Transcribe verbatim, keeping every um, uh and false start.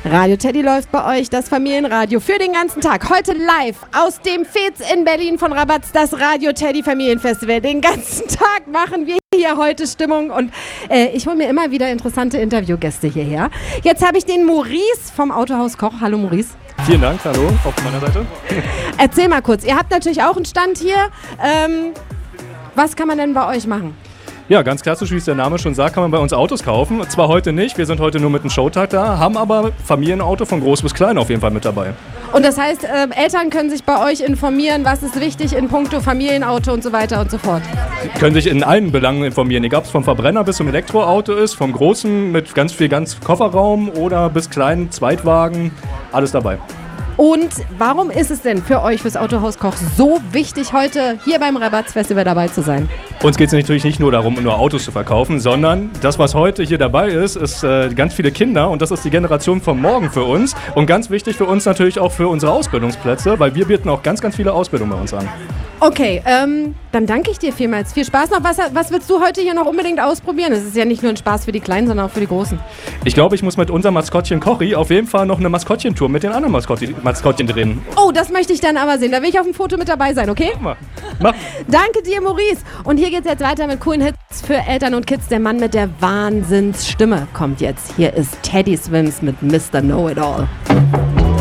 Radio Teddy läuft bei euch, das Familienradio für den ganzen Tag. Heute live aus dem Fez in Berlin von Rabatz, das Radio Teddy Familienfestival. Den ganzen Tag machen wir hier heute Stimmung und äh, ich hole mir immer wieder interessante Interviewgäste hierher. Jetzt habe ich den Maurice vom Autohaus Koch. Hallo Maurice. Vielen Dank, hallo, auf meiner Seite. Erzähl mal kurz, ihr habt natürlich auch einen Stand hier. Ähm, was kann man denn bei euch machen? Ja, ganz klassisch, wie es der Name schon sagt, kann man bei uns Autos kaufen. Zwar heute nicht, wir sind heute nur mit einem Showtag da, haben aber Familienauto von groß bis klein auf jeden Fall mit dabei. Und das heißt, äh, Eltern können sich bei euch informieren, was ist wichtig in puncto Familienauto und so weiter und so fort. Sie können sich in allen Belangen informieren, egal ob es vom Verbrenner bis zum Elektroauto ist, vom großen mit ganz viel ganz Kofferraum oder bis kleinen Zweitwagen, alles dabei. Und warum ist es denn für euch, fürs Autohaus Koch, so wichtig, heute hier beim Rabatz Festival dabei zu sein? Uns geht es natürlich nicht nur darum, nur Autos zu verkaufen, sondern das, was heute hier dabei ist, ist äh, ganz viele Kinder und das ist die Generation von morgen für uns und ganz wichtig für uns natürlich auch für unsere Ausbildungsplätze, weil wir bieten auch ganz, ganz viele Ausbildungen bei uns an. Okay, ähm, dann danke ich dir vielmals. Viel Spaß noch. Was, was willst du heute hier noch unbedingt ausprobieren? Es ist ja nicht nur ein Spaß für die Kleinen, sondern auch für die Großen. Ich glaube, ich muss mit unserem Maskottchen Kochi auf jeden Fall noch eine Maskottchentour mit den anderen Maskottchen, Maskottchen drehen. Oh, das möchte ich dann aber sehen. Da will ich auf dem Foto mit dabei sein, okay? Mach mal. Mach. Danke dir, Maurice. Und hier geht's jetzt weiter mit coolen Hits für Eltern und Kids. Der Mann mit der Wahnsinnsstimme kommt jetzt. Hier ist Teddy Swims mit Mister Know-It-All.